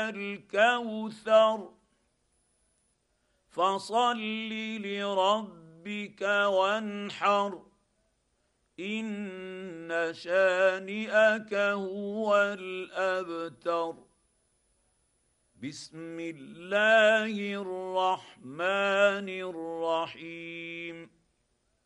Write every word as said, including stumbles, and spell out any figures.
الكوثر فصل لربك وانحر إن شانئك هو الأبتر. بسم الله الرحمن الرحيم.